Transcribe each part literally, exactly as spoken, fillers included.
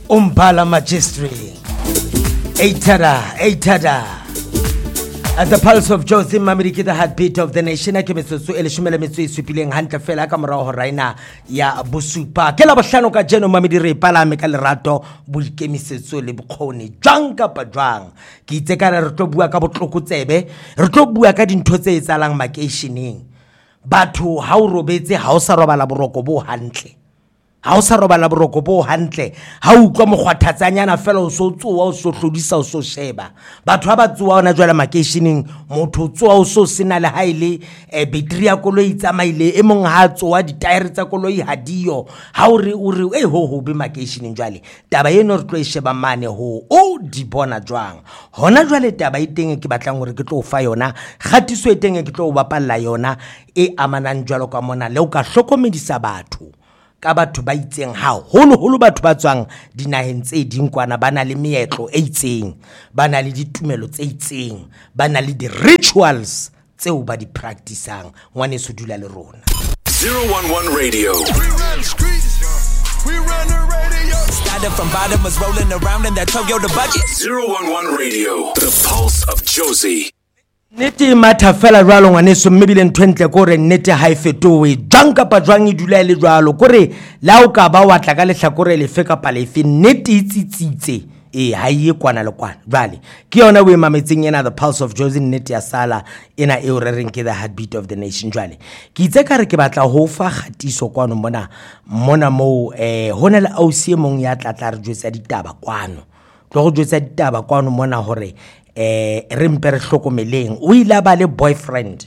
Umbala Magistri. Eitada, Eitada. At the pulse of Josie Mamiriki, the heartbeat of the nation, I came to Elishumela Mitsu Supiling Hunter Fela Camara Raina, Ya Busupa, Kelabashano Geno Mamidiri, Palamikal Rato, Bulkemisu Libconi, Janka Padrang, Kiteka Rotobua Kabotokutebe, Rotobua Kadin Tose Salang Makashining. But to how Robeze, House Robalaboroko Huntley. House Robalaboroko Huntley, how come Huatazaniana fellow so too also Tudisa so Sheba. But Rabatsuana Jala Makashining, Mototu also Sinala highly, a Betria Coloi Tamaile, among hearts or the Tireta Coloi Hadio, how Uri Eho who be Makashining Jali, Tabayeno Sheba Mane ho, oh, Dibona Drang. Honajale Tabating Kibatang Rikito Fayona, Hati sweating a Kito Wapa Layona, E Amananjalo Camona, Loka Shokomidi Sabatu. Kabatu ba itseng ha holo holo batho ba tswang dinaheng tse ding kwana bana le meetlo e itseng bana le ditumelo tse itseng bana le di rituals tseo ba di practiceang ngwane se dula le rona. zero one one Radio. We run streets. We run the radio. Started from bottom, was rolling around in that Toyota budget. zero one one Radio. The pulse of Josie. Neti mata fela jwalo ngwaneso mmebile ntwentle kore nete ha ifetowe janka pa jwangi dula le jwalo kore la o ka ba wa tla ka le hlakore le fe ka pale fe neti itsitsitse e ha ye kwana le kwana jwale ke yona we mametseng yena the pulse of Josie neti ya sala ena e o rereng ke the heartbeat of the nation jwale ke itse ka re ke batla ho fa gatiso kwano mona mona mo eh hona le ausie mong ya tla tla re jwetsa ditaba kwano tlo go jwetsa ditaba kwano mona hore eh rempe re hlokomeleng o ile ba le boyfriend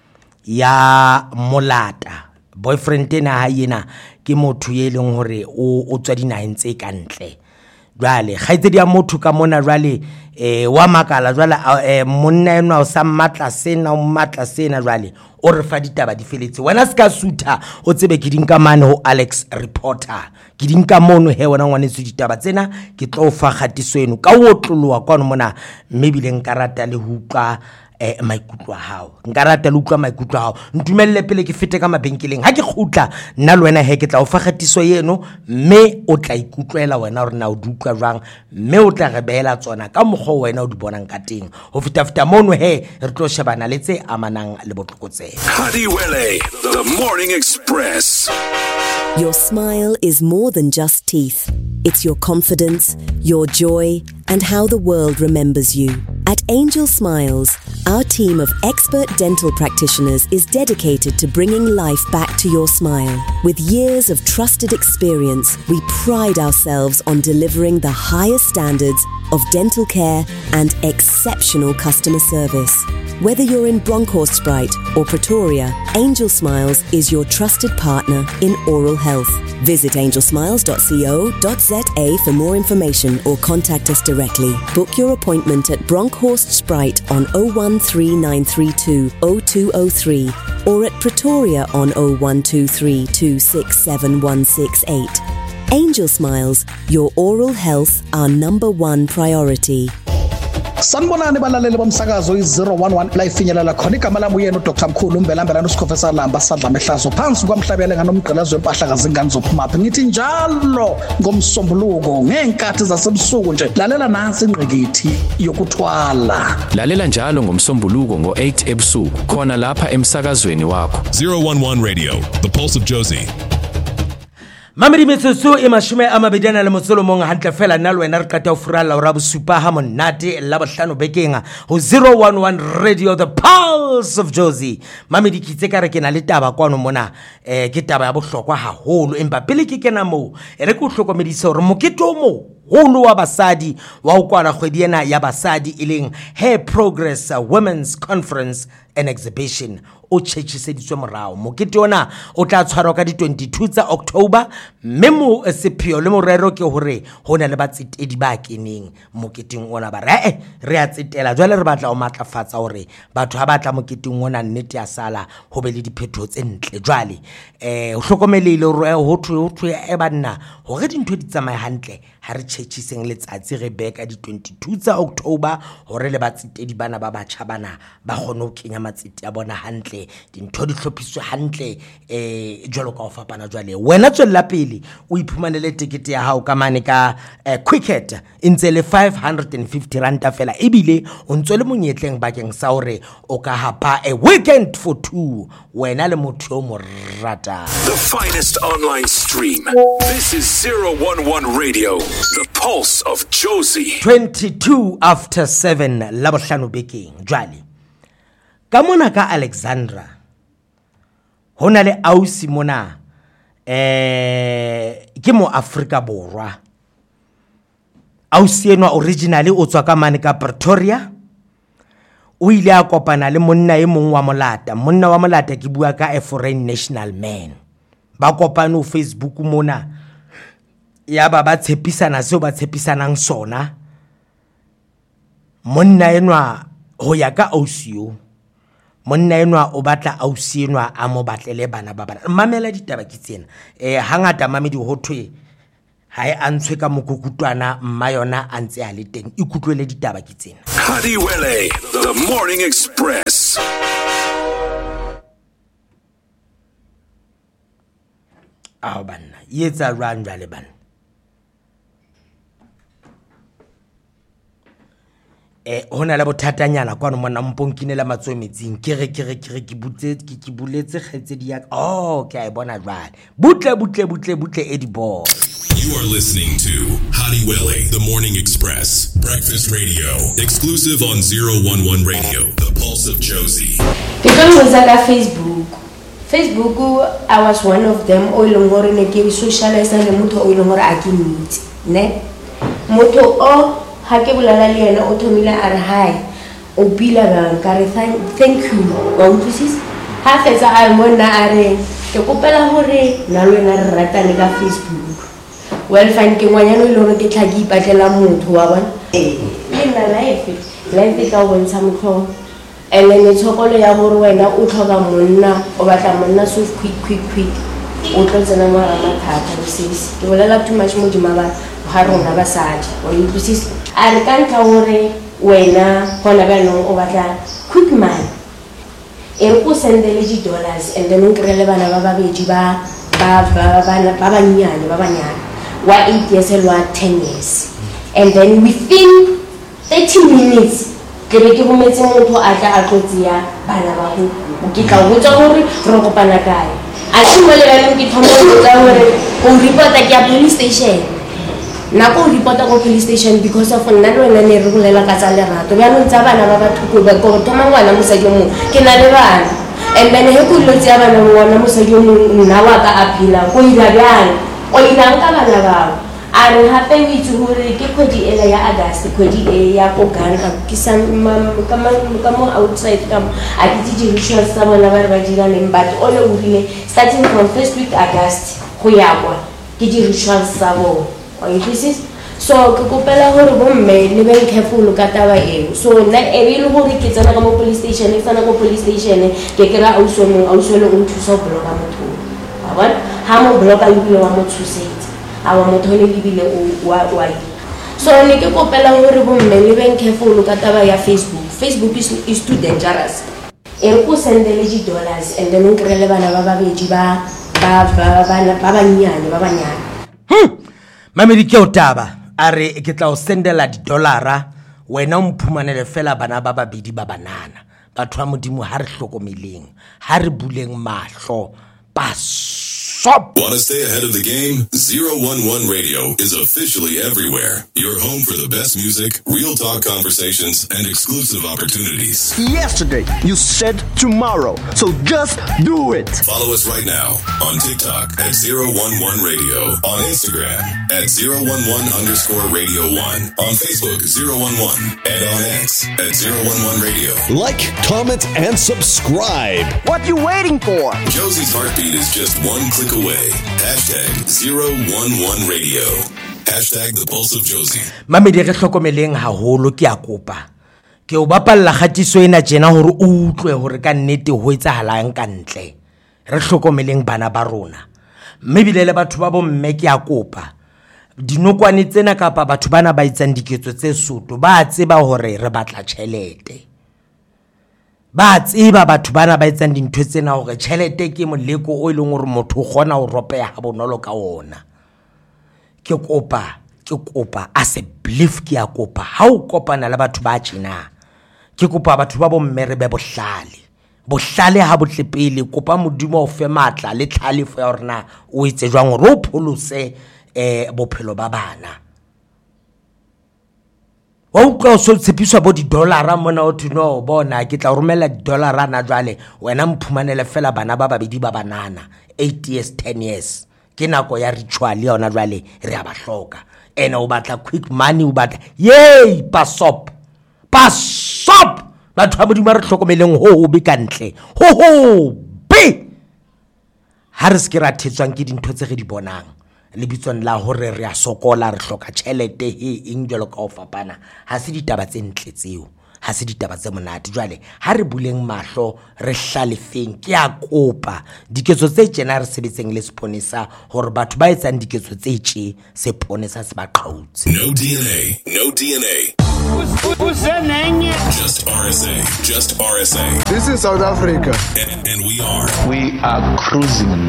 ya molata boyfriend ena ha yena ke motho ye leng hore o o tswa dinaheng tse kantle jwale gaitse dia motho ka mona jwale eh wa makala jwale eh monna eno o sa matla sena o matla sena jwale o re fa ditaba di feletse wena ska sutha o tsebe ke dinka mane ho Alex Reporter ke dinka mono he wena ngwane se ditaba tsena ke tlo fa gatiso eno ka o tloloa kwa mona mmebile nkarata le huka eh maikutlo hao nkarata le utlwa maikutlo hao ntumelle pele ke fete ka mabenkeleng ha ke khutla nna le wena he ke tla o fa gatiso yeno mme o tla ikutlwela wena re na o dukwa jwang mme o tla re beela tsona ka mogho wena o di bonang ka teng ho fita fita mono he re tlo shebana le tse amanang le botlokotse. Hadiwele, the Morning Express. Your smile is more than just teeth. It's your confidence, your joy, and how the world remembers you. At Angel Smiles, our team of expert dental practitioners is dedicated to bringing life back to your smile. With years of trusted experience, we pride ourselves on delivering the highest standards of dental care and exceptional customer service. Whether you're in Bronkhorst or Pretoria, Angel Smiles is your trusted partner in oral health. Visit angel smiles dot co dot za for more information or contact us directly. Book your appointment at Bronkhorst Sprite on oh one three nine three two oh two oh three or at Pretoria on oh one two three two six seven one six eight. Angel Smiles, your oral health, our number one priority. Sanibonani balaleli bomsakazo i-zero one one la ifinyelela khona igama lami uyena uDr Mkhulu Mbelambela noSikhofesa Lamba sadla mehlazo phansi kwamhlabele nganomgqelazo wempahla kazingane zophumaphi ngithi njalo ngomsombuluko ngenkathi zasebusuku nje lalela nansi ingqikithi yokuthwala lalela njalo ngomsombuluko ngo eight ebusuku khona lapha emsakazweni wakho. zero one one Radio, the pulse of Josie. Mamedi metsoso e mashume a mabedana le motsolo mong hantle fela nna le wena re qata o furalla o ra bosupa ha monate la bohlano bekenga ho zero one one Radio, the pulse of Josie. Mamedi kitse ka re ke na le taba kwano mona eh ke taba ya bohlokwa haholo empa pele ke kena mo e re go hlokomedisa hore moketo mo holo wa basadi wa o kwana kgwedi ena ya basadi ileng Hair Progress uh, Women's Conference and Exhibition o tšhetšhiseditswe morao mokete ona o tla tshwarwa ka di twenty-two tsa October mme mo sepheo le morero ke hore hona le batsetedi ba keneng moketeng ona ba re re a tsetela jwale re batla o matlafatsa hore batho ha batla moketeng ona nnete ya sala ho be le diphetho tse ntle jwale eh o hlokomelele hore ho thwe ho thwe e banna hore dintho di tsamaye hantle ha re tjhetjhiseng letsatsi re beka di twenty-two tsa October hore le batsitedi bana ba batjha bana ba kgone ho kenya matsiti a bona hantle dintho di hlophiswe hantle eh jwalo ka ho fapana jwale wena tswella pele o iphumanele ticket ya hao ka mane ka eh, Quicket intse le five hundred fifty rand fela ebile o ntse le monyetleng bakeng sa hore o ka hapa a weekend for two wena le motho o mo rata. The finest online stream. This is zero one one Radio, the pulse of Josie. twenty-two after seven la bohlano bekeng jwale ka mona ka Alexandra hona le ausi mona eh ke mo Afrika Borwa ausi enwa originally o tswa ka mane ka Pretoria o ile a kopana le monna e mong wa molata monna wa molata ke bua ka a foreign national man ba kopana o Facebook mona ya ba ba tshepisana seo ba tshepisanang sona monna enwa ho ya ka ausio monna enwa o batla ausi enwa a mo batlele bana ba bana mamela ditaba ke tsena eh hangata mamedi ho thwe ha e antshwe ka mokukutwana mma yona a ntse a le teng ikutlwele ditaba ke tsena. Hadiwele, the Morning Express. Ah banna yetsa run jale banna eh hona la bothatanyana kwa mona mponkine la matso metsing ke re ke re ke re ke butse ke ke buletse kgetsedi ya oh ke a bona jwale butle butle butle butle edible. You are listening to Hadiwele, the Morning Express, breakfast radio, exclusive on zero one one Radio, the pulse of Josie. Because was at Facebook. Facebook, I was one of them. Oil ngore ne ke socialize na le motho oil ngore a ke meet, ne? Motho o ha ke bulala le yena o thomile a re hi. O pila bang ka re thank you. Wa utlwisisa? Ha fetsa a mona a re ke kopela hore na lwena re ratane ka Facebook. Well fine ke ngwanyana ile hore ke tlhaki ipatlela motho wa bona eh le nna life life ka bontsha motho ene ne tshokolo ya hore wena o tlhoka monna o batla monna so quick quick quick o tlo tsena mo rama thata re sisi ke bolela too much mo dima ba ha rona basadi o utlwisisa a re ka ntlha hore wena hona ba no o batla quick money e re go sendele di dollars and then o krele bana ba babedi ba ba ba ba banyane ba banyane wa eight years and wa ten years and then within thirty minutes ke be ke bometse motho a tla a tlotsia bana ba go ke tla go tsa hore re kopana kae a se mo le bana ke thomo go tsa hore o reporta ke a police station na go reporta go police station because of nna le wena ne re bolela ka tsa lerato ba no tsa bana ba batho go ba go thoma ngwana mosadi mo ke na le bana and then he go lotsia bana ngwana mosadi mo nna wa ka aphila go ira bjang o ilang ka bana bao a re hape o itse hore ke kgwedi ela ya August kgwedi e ya go ganka ke sa ka mo outside ka a ke di rituals tsa bona ba re ba dira neng but all o rile starting from first week August go ya kwa ke di rituals tsa bona o itse so ke kopela hore bo mme le be careful ka taba eo so na e be le hore ke tsena ka mo police station ke tsena ka police station ke kera auso mo auso le o thusa go bloka motho ba bona ha mo bloka le wa mo thusetse a wa motho le bile o wa wa so ne ke kopela hore bo mme le ben careful ka taba ya Facebook Facebook is, is too dangerous e re go sendele di dollars and then o krele bana ba babedi ba ba ba ba banyane ba banyane hm mamedi ke o taba are ke tla o sendela di dollara wena o mphumanele fela bana ba babedi ba banana batho ba modimo ha re hlokomeleng ha re buleng mahlo pas Want to stay ahead of the game? zero one one Radio is officially everywhere. Your home for the best music, real talk conversations, and exclusive opportunities. Yesterday, you said tomorrow, so just do it. Follow us right now on TikTok at zero one one Radio, on Instagram at zero one one underscore Radio one, on Facebook zero one one, and on X at zero one one Radio. Like, comment, and subscribe. What you waiting for? Josie's heartbeat is just one click away. Hashtag zero one one Radio. Hashtag the pulse of Josie. Mamedi re hlokomeleng haholo ke a kopa. Ke o bapalla khatiso ena jena hore o utlwe hore ka nnete ho etsahalang ka ntle. Re hlokomeleng bana ba rona. Mme bile le batho ba bo mme ke a kopa. dinokwane tsena kapa batho bana ba itsang diketso tse soto ba tseba hore re batla tjhelete, ba tseba batho bana ba itsang dintho tsena hore tjhelete ke moleko o ileng hore motho o kgona ho ropeha ha bonolo ka ona. Ke kopa ke kopa as a belief ke a kopa ha o kopana le batho ba tjena, ke kopa batho ba bo mme re be bohlale bohlale ha botle pele, kopa modimo o fe matla le tlhalefo ya rena o itse jwang hore o pholose eh bophelo ba bana. Wa utlwa so tshepiswa bo di dollara mona o thuno bona ke tla romela di dollara na jwale wena mphumanele fela bana ba babedi ba banana eight years ten years ke nako ya ritual yona jwale re a ba hloka ene o batla quick money o batla yey pasop pasop batho ba modimo re hlokomeleng ho ho be kantle ho ho be ha re se ke ra thetswang ke dintho tse re di bonang le bitsong la hore re a sokola re hloka tjhelete he eng jalo ka o fapana ha se ditaba tse ntle tseo ha se ditaba tse monate jwale ha re buleng mahlo re hlalefeng ke a kopa diketso tse tjena re sebetseng le seponesa hore batho ba etsang diketso tse tje seponesa se ba qhautse. No D N A, no D N A. Just R S A, just R S A. This is South Africa. And, and we are we are cruising